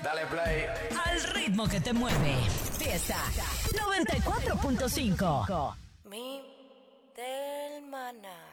Dale play. Al ritmo que te mueve. Fiesta 94.5. Mi del maná.